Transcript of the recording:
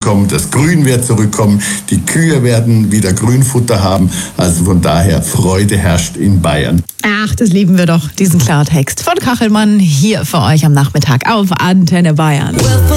zurückkommen, das Grün wird zurückkommen, die Kühe werden wieder Grünfutter haben. Also von daher, Freude herrscht in Bayern. Ach, das lieben wir doch, diesen Klartext von Kachelmann hier für euch am Nachmittag auf Antenne Bayern.